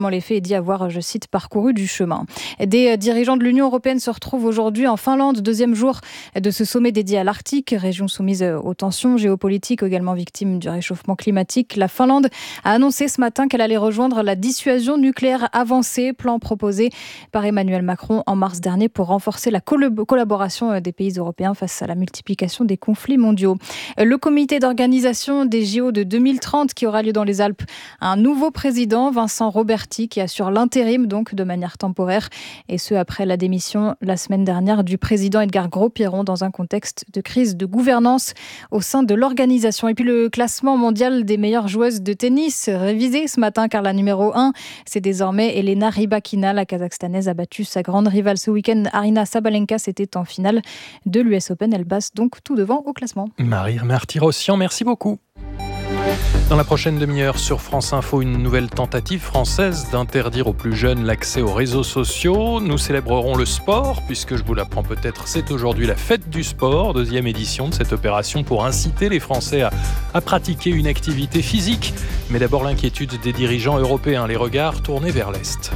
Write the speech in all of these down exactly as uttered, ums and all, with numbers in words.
les faits et dit avoir, je cite, parcouru du chemin. Des dirigeants de l'Union européenne se retrouvent aujourd'hui en Finlande, deuxième jour de ce sommet dédié à l'Arctique, région soumise aux tensions géopolitiques, également victime du réchauffement climatique. La Finlande a annoncé ce matin qu'elle allait rejoindre la dissuasion nucléaire avancée, plan proposé par Emmanuel Macron en mars dernier pour renforcer la collaboration des pays européens face à la multiplication des conflits mondiaux. Le comité d'organisation des J O de deux mille trente qui aura lieu dans les Alpes a un nouveau président, Vincent Roberti, qui assure l'intérim donc de manière temporaire, et ce après la démission la semaine dernière du président Edgar Gros-Pierron dans un contexte de crise de gouvernance au sein de l'organisation. Et puis le classement mondial des meilleures joueuses de tennis révisé ce matin, car la numéro un, c'est désormais Elena Rybakina. La Kazakhstanaise a battu sa grande rivale ce week-end. Aryna Sabalenka, c'était en finale de l'U S Open. Elle passe donc tout devant au classement. Marie Marty-Rossian, merci beaucoup. Dans la prochaine demi-heure sur France Info, une nouvelle tentative française d'interdire aux plus jeunes l'accès aux réseaux sociaux. Nous célébrerons le sport, puisque je vous l'apprends peut-être, c'est aujourd'hui la fête du sport, deuxième édition de cette opération pour inciter les Français à, à pratiquer une activité physique. Mais d'abord l'inquiétude des dirigeants européens, les regards tournés vers l'Est.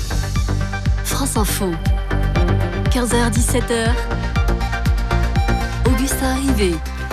France Info, quinze heures dix-sept heures, Augustin Rivet.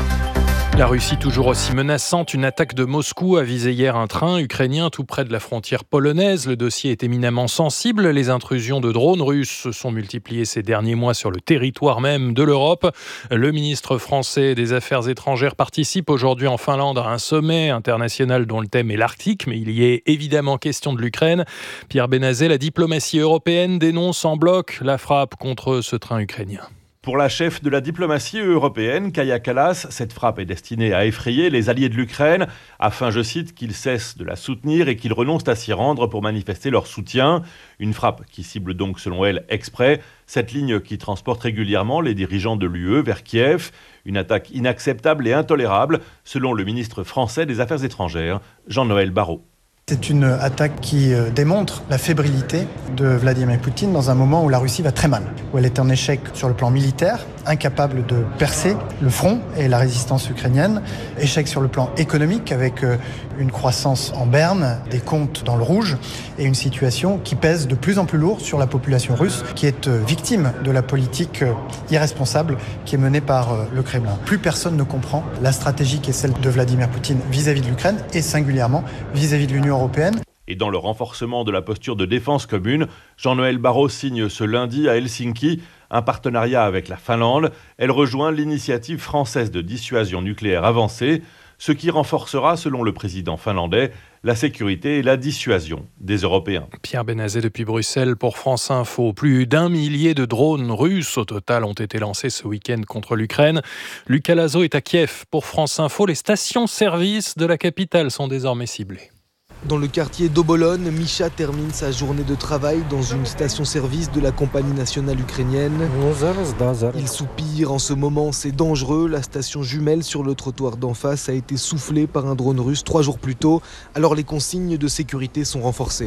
La Russie toujours aussi menaçante. Une attaque de Moscou a visé hier un train ukrainien tout près de la frontière polonaise. Le dossier est éminemment sensible. Les intrusions de drones russes se sont multipliées ces derniers mois sur le territoire même de l'Europe. Le ministre français des Affaires étrangères participe aujourd'hui en Finlande à un sommet international dont le thème est l'Arctique, mais il y est évidemment question de l'Ukraine. Pierre Benazet, la diplomatie européenne dénonce en bloc la frappe contre ce train ukrainien. Pour la chef de la diplomatie européenne, Kaja Kallas, cette frappe est destinée à effrayer les alliés de l'Ukraine afin, je cite, qu'ils cessent de la soutenir et qu'ils renoncent à s'y rendre pour manifester leur soutien. Une frappe qui cible donc, selon elle, exprès cette ligne qui transporte régulièrement les dirigeants de l'U E vers Kiev. Une attaque inacceptable et intolérable, selon le ministre français des Affaires étrangères, Jean-Noël Barrot. C'est une attaque qui démontre la fébrilité de Vladimir Poutine dans un moment où la Russie va très mal, où elle est en échec sur le plan militaire, incapable de percer le front et la résistance ukrainienne, échec sur le plan économique avec une croissance en berne, des comptes dans le rouge et une situation qui pèse de plus en plus lourd sur la population russe qui est victime de la politique irresponsable qui est menée par le Kremlin. Plus personne ne comprend la stratégie qui est celle de Vladimir Poutine vis-à-vis de l'Ukraine et singulièrement vis-à-vis de l'Union européenne. Et dans le renforcement de la posture de défense commune, Jean-Noël Barrot signe ce lundi à Helsinki un partenariat avec la Finlande. Elle rejoint l'initiative française de dissuasion nucléaire avancée, ce qui renforcera, selon le président finlandais, la sécurité et la dissuasion des Européens. Pierre Benazet depuis Bruxelles pour France Info. Plus d'un millier de drones russes au total ont été lancés ce week-end contre l'Ukraine. Lucas Lazo est à Kiev pour France Info. Les stations-service de la capitale sont désormais ciblées. Dans le quartier d'Obolon, Misha termine sa journée de travail dans une station-service de la compagnie nationale ukrainienne. Il soupire en ce moment, c'est dangereux. La station jumelle sur le trottoir d'en face a été soufflée par un drone russe trois jours plus tôt. Alors les consignes de sécurité sont renforcées.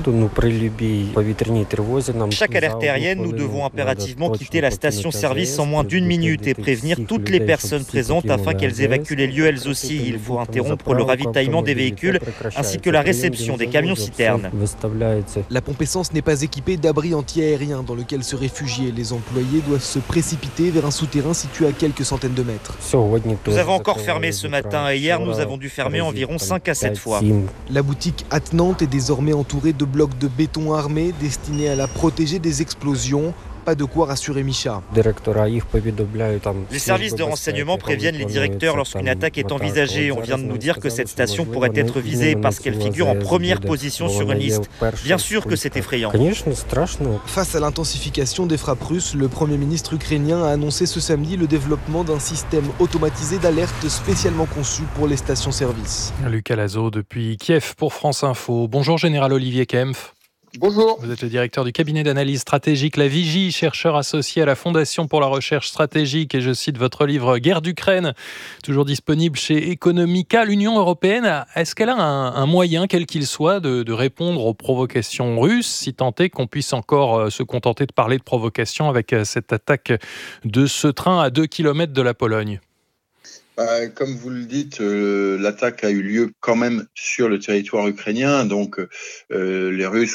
Chaque alerte aérienne, nous devons impérativement quitter la station-service en moins d'une minute et prévenir toutes les personnes présentes afin qu'elles évacuent les lieux elles aussi. Il faut interrompre le ravitaillement des véhicules ainsi que la réception des camions-citernes. La pompe essence n'est pas équipée d'abri anti-aérien dans lequel se réfugier. Les employés doivent se précipiter vers un souterrain situé à quelques centaines de mètres. Nous avons encore fermé ce matin et hier nous avons dû fermer environ cinq à sept fois. La boutique attenante est désormais entourée de blocs de béton armés destinés à la protéger des explosions. Pas de quoi rassurer Misha. Les services de renseignement préviennent les directeurs lorsqu'une attaque est envisagée. On vient de nous dire que cette station pourrait être visée parce qu'elle figure en première position sur une liste. Bien sûr que c'est effrayant. Face à l'intensification des frappes russes, le Premier ministre ukrainien a annoncé ce samedi le développement d'un système automatisé d'alerte spécialement conçu pour les stations-service. Lucas Lazo depuis Kiev pour France Info. Bonjour Général Olivier Kempf. Bonjour. Vous êtes le directeur du cabinet d'analyse stratégique La Vigie, chercheur associé à la Fondation pour la recherche stratégique et je cite votre livre Guerre d'Ukraine, toujours disponible chez Economica. L'Union européenne, est-ce qu'elle a un, un moyen, quel qu'il soit, de, de répondre aux provocations russes, si tant est qu'on puisse encore se contenter de parler de provocation avec cette attaque de ce train à deux kilomètres de la Pologne ? Bah, comme vous le dites, euh, l'attaque a eu lieu quand même sur le territoire ukrainien, donc euh, les Russes